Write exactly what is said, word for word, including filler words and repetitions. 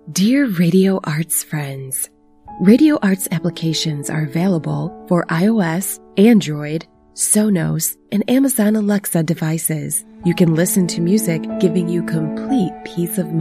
Dear Radio Arts friends, Radio Arts applications are available for iOS, Android, Sonos, and Amazon Alexa devices. You can listen to music giving you complete peace of mind.